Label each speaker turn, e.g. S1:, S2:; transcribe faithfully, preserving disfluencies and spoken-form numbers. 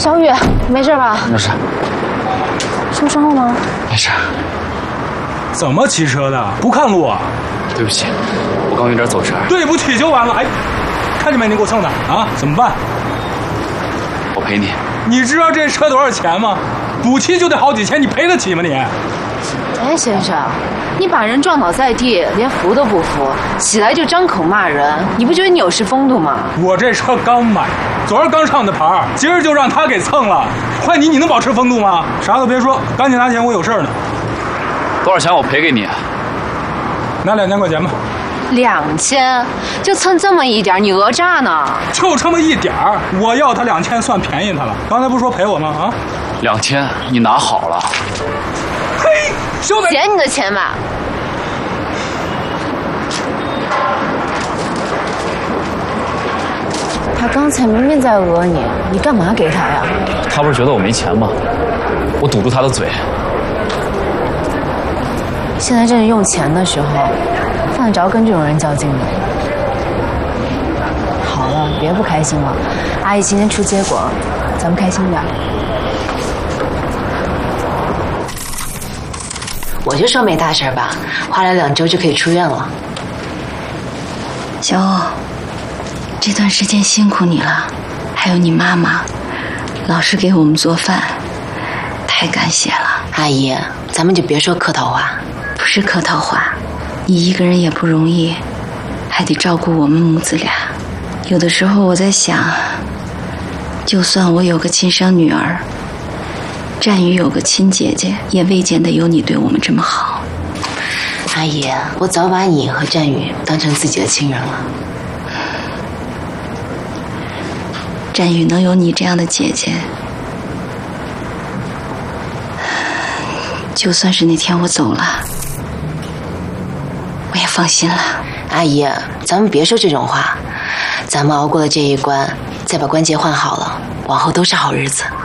S1: 小雨，没事吧？
S2: 没事。
S1: 受伤了吗？
S2: 没事。
S3: 怎么骑车的？不看路啊？
S2: 对不起，我刚有点走神。
S3: 对不起就完了。哎，看见没？你给我蹭的啊？怎么办？
S2: 我赔你。
S3: 你知道这车多少钱吗？补漆就得好几千，你赔得起吗你？
S1: 哎，先生，你把人撞倒在地，连扶都不扶，起来就张口骂人，你不觉得你有失风度吗？
S3: 我这车刚买，昨儿刚上的牌儿，今儿就让他给蹭了。换你，你能保持风度吗？啥都别说，赶紧拿钱，我有事儿呢。
S2: 多少钱我赔给你？
S3: 拿两千块钱吧。
S1: 两千，就蹭这么一点，你讹诈呢？
S3: 就这么一点儿，我要他两千算便宜他了。刚才不是说赔我吗？啊，
S2: 两千你拿好了。
S3: 嘿，小北，
S1: 捡你的钱吧。他刚才明明在讹你，你干嘛给他呀？
S2: 他不是觉得我没钱吗？我堵住他的嘴。
S1: 现在正是用钱的时候，犯得着跟这种人较劲吗？好了，别不开心了。阿姨今天出结果，咱们开心点。我就说没大事吧，花了两周就可以出院了。
S4: 小欧，这段时间辛苦你了，还有你妈妈，老是给我们做饭，太感谢了。
S1: 阿姨，咱们就别说客套话。
S4: 不是客套话，你一个人也不容易，还得照顾我们母子俩。有的时候我在想，就算我有个亲生女儿，战宇有个亲姐姐，也未见得有你对我们这么好。
S1: 阿姨，我早把你和战宇当成自己的亲人了。
S4: 战宇能有你这样的姐姐，就算是那天我走了，我也放心了。
S1: 阿姨，咱们别说这种话，咱们熬过了这一关，再把关节换好了，往后都是好日子。